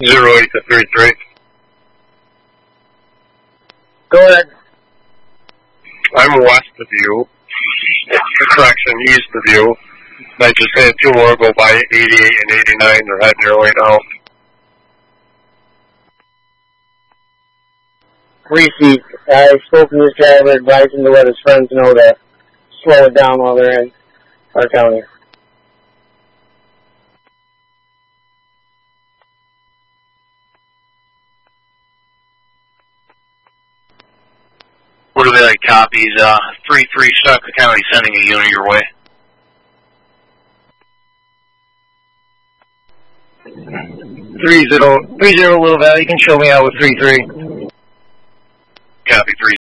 08 to 33. Go ahead. I'm west of you. Correction, east of you. I just had two more go by, 88 and 89. They're heading your way now. Repeat. I spoke to this driver, advising to let his friends know to slow it down while they're in our county. What are they like copies? 3-3 Stockton County sending a unit your way. 30 Little Valley, you can show me out with 3-3. Copy 3